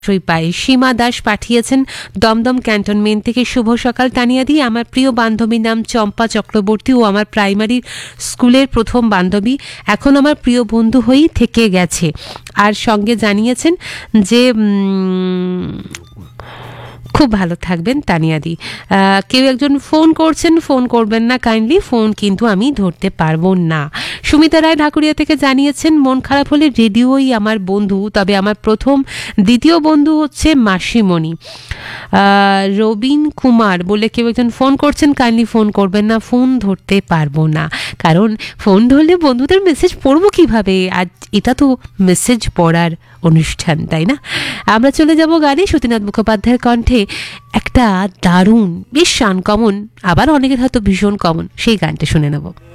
পাই। সীমা দাস পাঠিয়েছেন দমদম ক্যান্টনমেন্ট থেকে। শুভ সকাল তানিয়াদি, আমার প্রিয় বান্ধবীর নাম চম্পা চক্রবর্তী, ও আমার প্রাইমারি স্কুলের প্রথম বান্ধবী, এখন আমার প্রিয় বন্ধু হয়েই থেকে গেছে। আর সঙ্গে জানিয়েছেন যে খুব ভালো থাকবেন তানিয়াদি। কেউ একজন ফোন করছেন, ফোন করবেন না কাইন্ডলি, ফোন কিন্তু আমি ধরতে পারবো না। সুমিতা রায় ঢাকুরিয়া থেকে জানিয়েছেন মন খারাপ হলে রেডিওই আমার বন্ধু, তবে আমার দ্বিতীয় বন্ধু হচ্ছে মাসিমণি। রবীন কুমার বলে কেউ একজন ফোন করছেন, কাইন্ডলি ফোন করবেন না, ফোন ধরতে পারবো না, কারণ ফোন ধরলে বন্ধুদের মেসেজ পড়বো কিভাবে? আর এটা তো মেসেজ পড়ার অনুষ্ঠান, তাই না? আমরা চলে যাব গানে। সতীনাথ মুখোপাধ্যায়ের কণ্ঠে একটা দারুণ, বেশ আনকমন, আবার অনেকের হয়তো ভীষণ কমন সেই গানটা শুনে নেব।